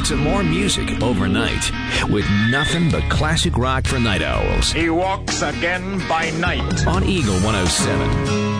to more music overnight with nothing but classic rock for night owls. He walks again by night on Eagle 107.